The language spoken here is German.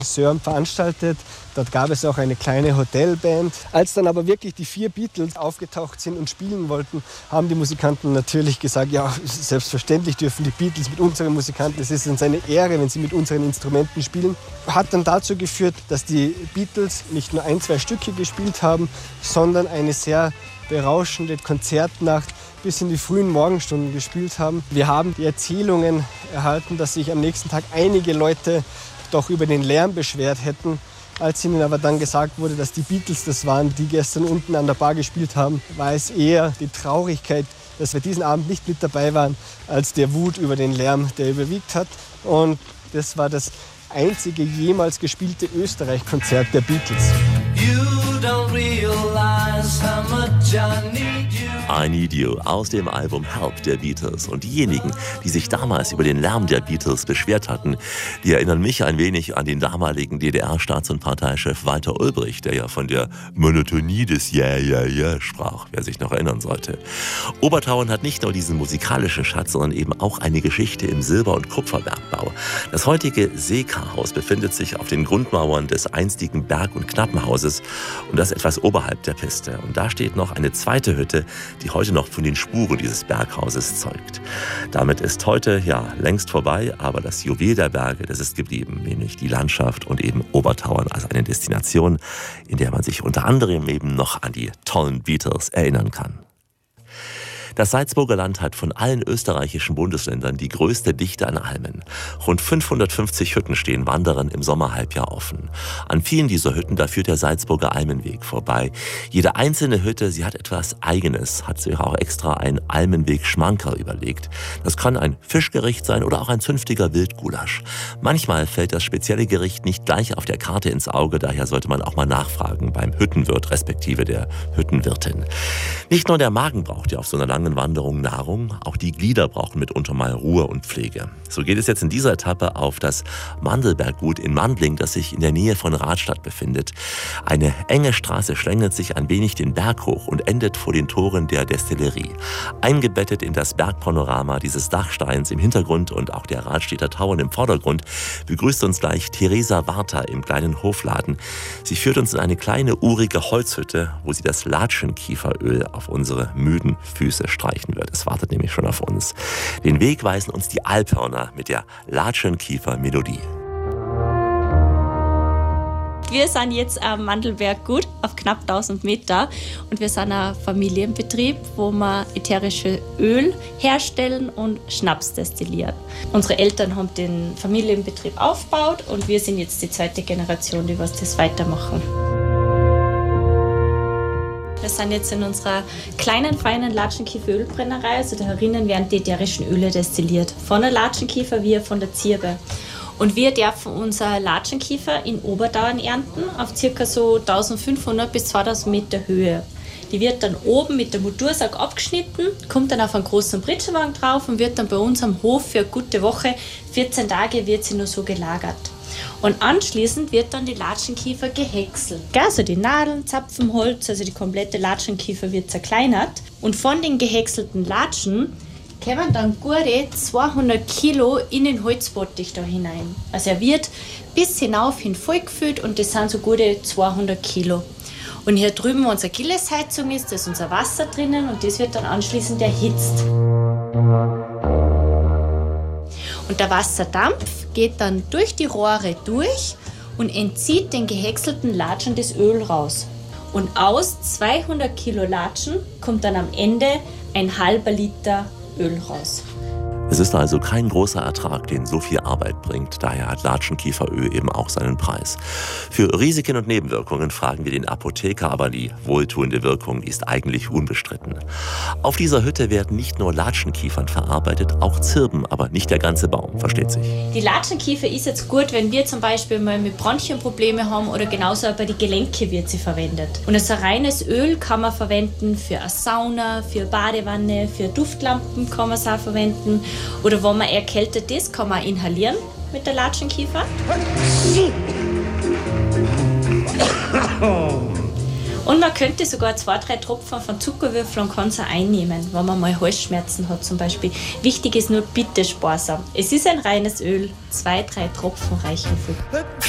veranstaltet. Dort gab es auch eine kleine Hotelband. Als dann aber wirklich die 4 Beatles aufgetaucht sind und spielen wollten, haben die Musikanten natürlich gesagt, ja, selbstverständlich dürfen die Beatles mit unseren Musikanten, es ist uns eine Ehre, wenn sie mit unseren Instrumenten spielen. Hat dann dazu geführt, dass die Beatles nicht nur 1, 2 Stücke gespielt haben, sondern eine sehr berauschende Konzertnacht bis in die frühen Morgenstunden gespielt haben. Wir haben die Erzählungen erhalten, dass sich am nächsten Tag einige Leute doch über den Lärm beschwert hätten. Als ihnen aber dann gesagt wurde, dass die Beatles das waren, die gestern unten an der Bar gespielt haben, war es eher die Traurigkeit, dass wir diesen Abend nicht mit dabei waren, als der Wut über den Lärm, der überwiegt hat. Und das war das einzige jemals gespielte Österreich-Konzert der Beatles. I Need You aus dem Album Help der Beatles. Und diejenigen, die sich damals über den Lärm der Beatles beschwert hatten, die erinnern mich ein wenig an den damaligen DDR-Staats- und Parteichef Walter Ulbricht, der ja von der Monotonie des Ja, ja, ja sprach, wer sich noch erinnern sollte. Obertauern hat nicht nur diesen musikalischen Schatz, sondern eben auch eine Geschichte im Silber- und Kupferbergbau. Das heutige Seekarhaus befindet sich auf den Grundmauern des einstigen Berg- und Knappenhauses und das etwas oberhalb der Piste. Und da steht noch eine zweite Hütte, die heute noch von den Spuren dieses Berghauses zeugt. Damit ist heute ja längst vorbei, aber das Juwel der Berge, das ist geblieben, nämlich die Landschaft und eben Obertauern als eine Destination, in der man sich unter anderem eben noch an die tollen Beatles erinnern kann. Das Salzburger Land hat von allen österreichischen Bundesländern die größte Dichte an Almen. Rund 550 Hütten stehen Wanderern im Sommerhalbjahr offen. An vielen dieser Hütten, da führt der Salzburger Almenweg vorbei. Jede einzelne Hütte, sie hat etwas Eigenes, hat sich auch extra ein Almenweg-Schmankerl überlegt. Das kann ein Fischgericht sein oder auch ein zünftiger Wildgulasch. Manchmal fällt das spezielle Gericht nicht gleich auf der Karte ins Auge, daher sollte man auch mal nachfragen beim Hüttenwirt respektive der Hüttenwirtin. Nicht nur der Magen braucht ja auf so einer langen Wanderung Nahrung, auch die Glieder brauchen mitunter mal Ruhe und Pflege. So geht es jetzt in dieser Etappe auf das Mandelberggut in Mandling, das sich in der Nähe von Radstadt befindet. Eine enge Straße schlängelt sich ein wenig den Berg hoch und endet vor den Toren der Destillerie. Eingebettet in das Bergpanorama dieses Dachsteins im Hintergrund und auch der Radstädter Tauern im Vordergrund begrüßt uns gleich Theresa Warter im kleinen Hofladen. Sie führt uns in eine kleine urige Holzhütte, wo sie das Latschenkieferöl auf unsere müden Füße streichen wird. Es wartet nämlich schon auf uns. Den Weg weisen uns die Alphörner mit der Latschenkiefer-Melodie. Wir sind jetzt am Mandelberggut auf knapp 1000 Meter und wir sind ein Familienbetrieb, wo wir ätherische Öl herstellen und Schnaps destillieren. Unsere Eltern haben den Familienbetrieb aufgebaut und wir sind jetzt die zweite Generation, die das weitermachen. Wir sind jetzt in unserer kleinen, feinen Latschenkiefer-Ölbrennerei. Also da herinnen werden die ätherischen Öle destilliert. Von der Latschenkiefer wie von der Zirbe. Und wir dürfen unser Latschenkiefer in Obertauern ernten, auf ca. so 1500 bis 2000 Meter Höhe. Die wird dann oben mit der Motorsauge abgeschnitten, kommt dann auf einen großen Pritschenwagen drauf und wird dann bei uns am Hof für eine gute Woche, 14 Tage, wird sie nur so gelagert. Und anschließend wird dann die Latschenkiefer gehäckselt. Also die Nadeln, Zapfenholz, also die komplette Latschenkiefer wird zerkleinert. Und von den gehäckselten Latschen kommen dann gute 200 Kilo in den Holzbottich da hinein. Also er wird bis hinauf hin vollgefüllt und das sind so gute 200 Kilo. Und hier drüben, wo unsere Gillesheizung ist, da ist unser Wasser drinnen und das wird dann anschließend erhitzt. Und der Wasserdampf geht dann durch die Rohre durch und entzieht den gehäckselten Latschen das Öl raus. Und aus 200 Kilo Latschen kommt dann am Ende ein halber Liter Öl raus. Es ist also kein großer Ertrag, den so viel Arbeit bringt. Daher hat Latschenkieferöl eben auch seinen Preis. Für Risiken und Nebenwirkungen fragen wir den Apotheker, aber die wohltuende Wirkung, die ist eigentlich unbestritten. Auf dieser Hütte werden nicht nur Latschenkiefern verarbeitet, auch Zirben, aber nicht der ganze Baum, versteht sich. Die Latschenkiefer ist jetzt gut, wenn wir zum Beispiel mal mit Bronchienprobleme haben oder genauso auch bei den Gelenken wird sie verwendet. Und ein reines Öl kann man verwenden für eine Sauna, für eine Badewanne, für Duftlampen kann man es auch verwenden. Oder wenn man erkältet ist, kann man inhalieren mit der Latschenkiefer. Und man könnte sogar 2-3 Tropfen von Zuckerwürfel und kann es einnehmen, wenn man mal Halsschmerzen hat zum Beispiel. Wichtig ist nur bitte sparsam. Es ist ein reines Öl, 2-3 Tropfen reichen für.